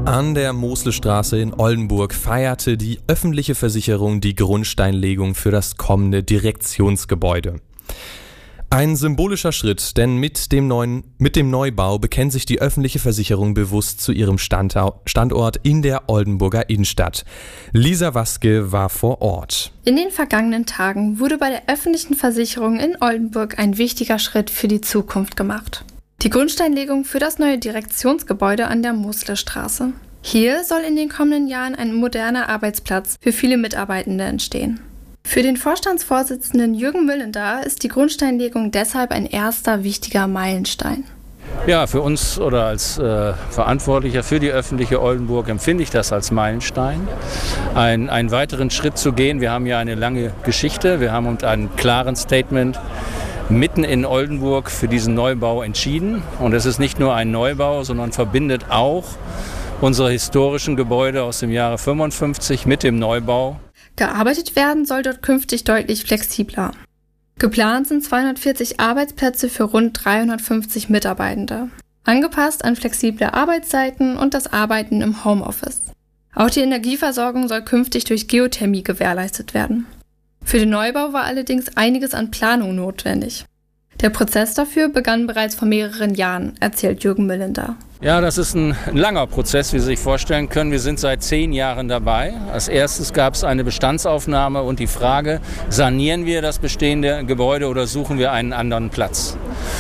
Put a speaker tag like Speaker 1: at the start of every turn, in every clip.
Speaker 1: An der Mooslestraße in Oldenburg feierte die öffentliche Versicherung die Grundsteinlegung für das kommende Direktionsgebäude. Ein symbolischer Schritt, denn mit dem Neubau bekennt sich die öffentliche Versicherung bewusst zu ihrem Standort in der Oldenburger Innenstadt. Lisa Waske war vor Ort.
Speaker 2: In den vergangenen Tagen wurde bei der öffentlichen Versicherung in Oldenburg ein wichtiger Schritt für die Zukunft gemacht. Die Grundsteinlegung für das neue Direktionsgebäude an der Mooslestraße. Hier soll in den kommenden Jahren ein moderner Arbeitsplatz für viele Mitarbeitende entstehen. Für den Vorstandsvorsitzenden Jürgen Müllender ist die Grundsteinlegung deshalb ein erster wichtiger Meilenstein.
Speaker 3: Ja, für uns oder als Verantwortlicher für die öffentliche Oldenburg empfinde ich das als Meilenstein, einen weiteren Schritt zu gehen. Wir haben ja eine lange Geschichte, wir haben uns einen klaren Statement mitten in Oldenburg für diesen Neubau entschieden. Und es ist nicht nur ein Neubau, sondern verbindet auch unsere historischen Gebäude aus dem Jahre 55 mit dem Neubau.
Speaker 2: Gearbeitet werden soll dort künftig deutlich flexibler. Geplant sind 240 Arbeitsplätze für rund 350 Mitarbeitende, angepasst an flexible Arbeitszeiten und das Arbeiten im Homeoffice. Auch die Energieversorgung soll künftig durch Geothermie gewährleistet werden. Für den Neubau war allerdings einiges an Planung notwendig. Der Prozess dafür begann bereits vor mehreren Jahren, erzählt Jürgen Müllender.
Speaker 3: Ja, das ist ein langer Prozess, wie Sie sich vorstellen können. Wir sind seit 10 Jahren dabei. Als erstes gab es eine Bestandsaufnahme und die Frage, sanieren wir das bestehende Gebäude oder suchen wir einen anderen Platz?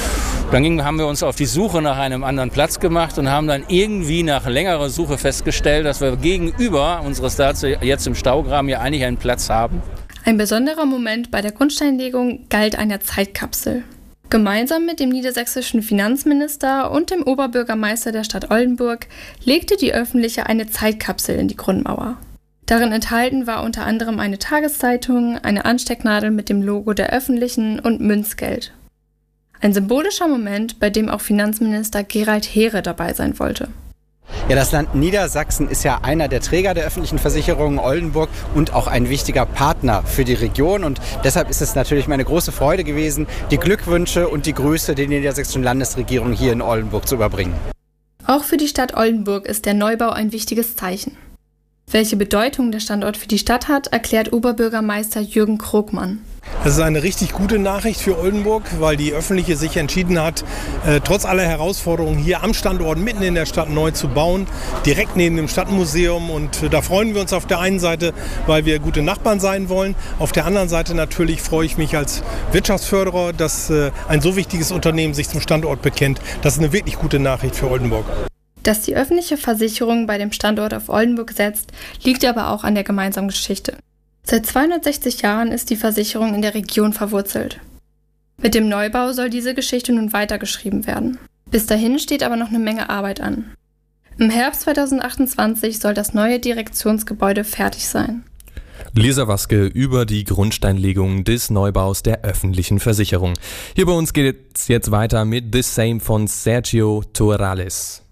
Speaker 3: Dann haben wir uns auf die Suche nach einem anderen Platz gemacht und haben dann irgendwie nach längerer Suche festgestellt, dass wir gegenüber unseres jetzt im Staugraben ja eigentlich einen Platz haben.
Speaker 2: Ein besonderer Moment bei der Grundsteinlegung galt einer Zeitkapsel. Gemeinsam mit dem niedersächsischen Finanzminister und dem Oberbürgermeister der Stadt Oldenburg legte die öffentliche eine Zeitkapsel in die Grundmauer. Darin enthalten war unter anderem eine Tageszeitung, eine Anstecknadel mit dem Logo der öffentlichen und Münzgeld. Ein symbolischer Moment, bei dem auch Finanzminister Gerald Heere dabei sein wollte.
Speaker 4: Ja, das Land Niedersachsen ist ja einer der Träger der öffentlichen Versicherung Oldenburg und auch ein wichtiger Partner für die Region. Und deshalb ist es natürlich meine große Freude gewesen, die Glückwünsche und die Grüße der niedersächsischen Landesregierung hier in Oldenburg zu überbringen.
Speaker 2: Auch für die Stadt Oldenburg ist der Neubau ein wichtiges Zeichen. Welche Bedeutung der Standort für die Stadt hat, erklärt Oberbürgermeister Jürgen Krogmann.
Speaker 5: Das ist eine richtig gute Nachricht für Oldenburg, weil die Öffentliche sich entschieden hat, trotz aller Herausforderungen hier am Standort mitten in der Stadt neu zu bauen, direkt neben dem Stadtmuseum. Und da freuen wir uns auf der einen Seite, weil wir gute Nachbarn sein wollen. Auf der anderen Seite natürlich freue ich mich als Wirtschaftsförderer, dass ein so wichtiges Unternehmen sich zum Standort bekennt. Das ist eine wirklich gute Nachricht für Oldenburg.
Speaker 2: Dass die öffentliche Versicherung bei dem Standort auf Oldenburg setzt, liegt aber auch an der gemeinsamen Geschichte. Seit 260 Jahren ist die Versicherung in der Region verwurzelt. Mit dem Neubau soll diese Geschichte nun weitergeschrieben werden. Bis dahin steht aber noch eine Menge Arbeit an. Im Herbst 2028 soll das neue Direktionsgebäude fertig sein.
Speaker 1: Lisa Waske über die Grundsteinlegung des Neubaus der öffentlichen Versicherung. Hier bei uns geht es jetzt weiter mit The Same von Sergio Torales.